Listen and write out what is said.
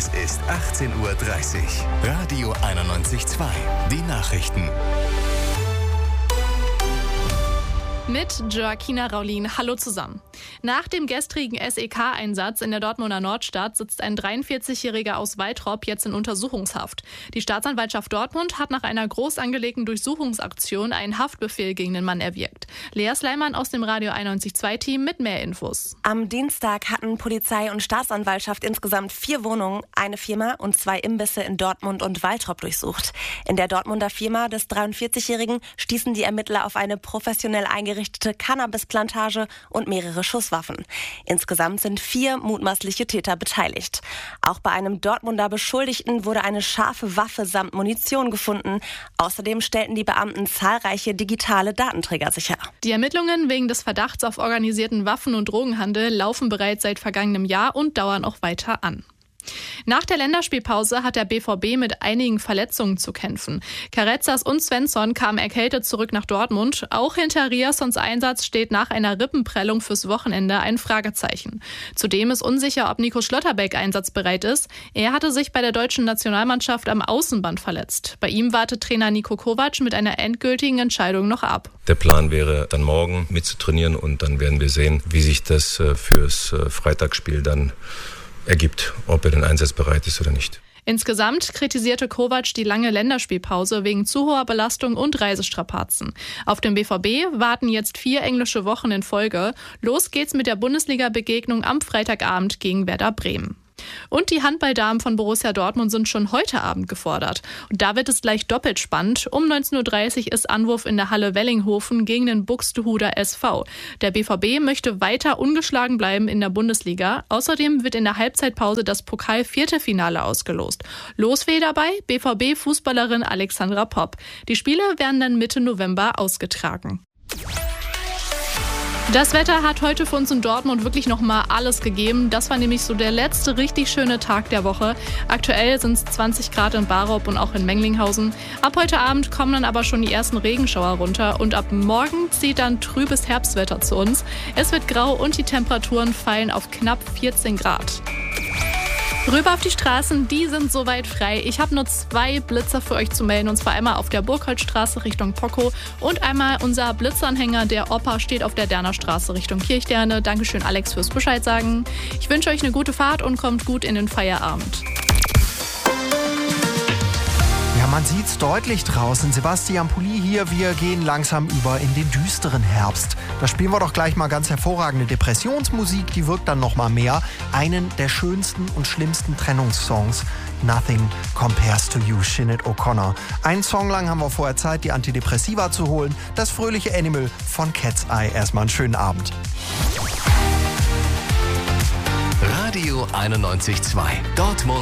Es ist 18:30 Uhr. Radio 91.2. Die Nachrichten. Mit Joaquina Raulin. Hallo zusammen. Nach dem gestrigen SEK-Einsatz in der Dortmunder Nordstadt sitzt ein 43-Jähriger aus Waltrop jetzt in Untersuchungshaft. Die Staatsanwaltschaft Dortmund hat nach einer groß angelegten Durchsuchungsaktion einen Haftbefehl gegen den Mann erwirkt. Lea Sleiman aus dem Radio 91.2-Team mit mehr Infos. Am Dienstag hatten Polizei und Staatsanwaltschaft insgesamt 4 Wohnungen, eine Firma und 2 Imbisse in Dortmund und Waltrop durchsucht. In der Dortmunder Firma des 43-Jährigen stießen die Ermittler auf eine professionell eingerichtete Cannabisplantage und mehrere Schusswaffen. Insgesamt sind 4 mutmaßliche Täter beteiligt. Auch bei einem Dortmunder Beschuldigten wurde eine scharfe Waffe samt Munition gefunden. Außerdem stellten die Beamten zahlreiche digitale Datenträger sicher. Die Ermittlungen wegen des Verdachts auf organisierten Waffen- und Drogenhandel laufen bereits seit vergangenem Jahr und dauern auch weiter an. Nach der Länderspielpause hat der BVB mit einigen Verletzungen zu kämpfen. Carezas und Svensson kamen erkältet zurück nach Dortmund. Auch hinter Riassons Einsatz steht nach einer Rippenprellung fürs Wochenende ein Fragezeichen. Zudem ist unsicher, ob Nico Schlotterbeck einsatzbereit ist. Er hatte sich bei der deutschen Nationalmannschaft am Außenband verletzt. Bei ihm wartet Trainer Niko Kovac mit einer endgültigen Entscheidung noch ab. Der Plan wäre dann morgen mitzutrainieren und dann werden wir sehen, wie sich das fürs Freitagsspiel dann ergibt, ob er denn einsatzbereit ist oder nicht. Insgesamt kritisierte Kovac die lange Länderspielpause wegen zu hoher Belastung und Reisestrapazen. Auf dem BVB warten jetzt 4 englische Wochen in Folge. Los geht's mit der Bundesliga-Begegnung am Freitagabend gegen Werder Bremen. Und die Handballdamen von Borussia Dortmund sind schon heute Abend gefordert. Und da wird es gleich doppelt spannend. Um 19:30 Uhr ist Anwurf in der Halle Wellinghofen gegen den Buxtehuder SV. Der BVB möchte weiter ungeschlagen bleiben in der Bundesliga. Außerdem wird in der Halbzeitpause das Pokal-Viertelfinale ausgelost. Losweh dabei BVB-Fußballerin Alexandra Popp. Die Spiele werden dann Mitte November ausgetragen. Das Wetter hat heute für uns in Dortmund wirklich nochmal alles gegeben. Das war nämlich so der letzte richtig schöne Tag der Woche. Aktuell sind es 20 Grad in Barop und auch in Menglinghausen. Ab heute Abend kommen dann aber schon die ersten Regenschauer runter und ab morgen zieht dann trübes Herbstwetter zu uns. Es wird grau und die Temperaturen fallen auf knapp 14 Grad. Rüber auf die Straßen, die sind soweit frei. Ich habe nur 2 Blitzer für euch zu melden, und zwar einmal auf der Burkholzstraße Richtung Poco und einmal unser Blitzanhänger, der Opa, steht auf der Derner Straße Richtung Kirchsterne. Dankeschön, Alex, fürs Bescheid sagen. Ich wünsche euch eine gute Fahrt und kommt gut in den Feierabend. Ja, man sieht's deutlich draußen. Sebastian Pulli hier. Wir gehen langsam über in den düsteren Herbst. Da spielen wir doch gleich mal ganz hervorragende Depressionsmusik. Die wirkt dann noch mal mehr. Einen der schönsten und schlimmsten Trennungssongs. Nothing Compares to You, Sinead O'Connor. Einen Song lang haben wir vorher Zeit, die Antidepressiva zu holen. Das fröhliche Animal von Cat's Eye. Erstmal einen schönen Abend. Radio 91.2. Dortmund.